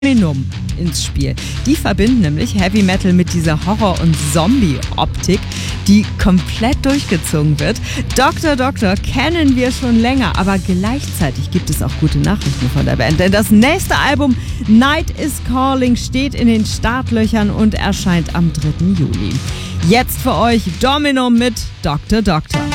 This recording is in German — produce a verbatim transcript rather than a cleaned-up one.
Dominum ins Spiel. Die verbinden nämlich Heavy Metal mit dieser Horror- und Zombie-Optik, die komplett durchgezogen wird. Doktor Doktor kennen wir schon länger, aber gleichzeitig gibt es auch gute Nachrichten von der Band. Denn das nächste Album Night is Calling steht in den Startlöchern und erscheint am dritten Juli. Jetzt für euch Dominum mit Doktor Doktor.